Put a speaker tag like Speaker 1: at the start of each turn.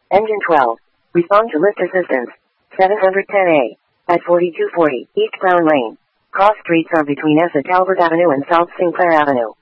Speaker 1: Engine 12. Respond to lift assistance. 710A. At 4240 East Crown Lane. Cross streets are between S at Albert Avenue and South Sinclair Avenue.